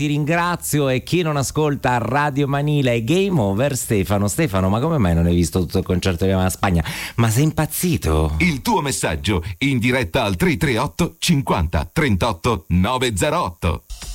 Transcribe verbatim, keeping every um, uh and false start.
ti ringrazio, e chi non ascolta Radio Manila è game over. Stefano, Stefano, ma come mai non hai visto tutto il concerto di Spagna? Ma sei impazzito? Il tuo messaggio in diretta al tre tre otto cinquanta trentotto novecentotto.